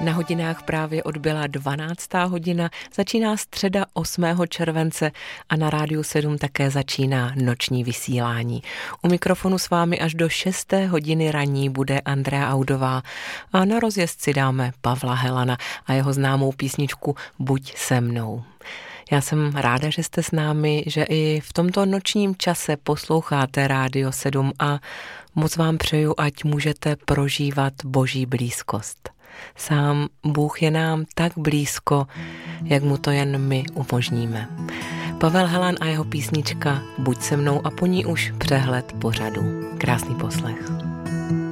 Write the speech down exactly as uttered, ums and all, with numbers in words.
Na hodinách právě odbyla dvanáctá hodina, začíná středa osmého července a na Rádiu sedm také začíná noční vysílání. U mikrofonu s vámi až do šesté hodiny ranní bude Andrea Audová a na rozjezd si dáme Pavla Helana a jeho známou písničku Buď se mnou. Já jsem ráda, že jste s námi, že i v tomto nočním čase posloucháte Rádio sedm a moc vám přeju, ať můžete prožívat Boží blízkost. Sám Bůh je nám tak blízko, jak mu to jen my umožníme. Pavel Helan a jeho písnička Buď se mnou a po ní už přehled pořadu. Krásný poslech.